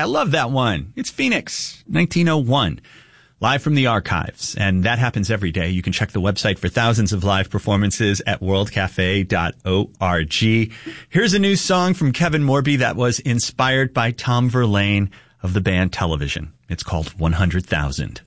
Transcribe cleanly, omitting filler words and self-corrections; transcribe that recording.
I love that one. It's Phoenix, 1901. Live from the archives. And that happens every day. You can check the website for thousands of live performances at worldcafe.org. Here's a new song from Kevin Morby that was inspired by Tom Verlaine of the band Television. It's called 100,000.